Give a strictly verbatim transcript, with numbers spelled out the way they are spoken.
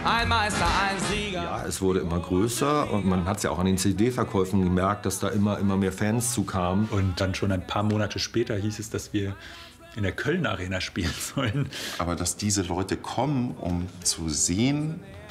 Ein Meister, ein Sieger. Ja, es wurde immer größer und man hat es ja auch an den C D-Verkäufen gemerkt, dass da immer, immer mehr Fans zukamen. Und dann schon ein paar Monate später hieß es, dass wir in der Köln Arena spielen sollen. Aber dass diese Leute kommen, um zu sehen,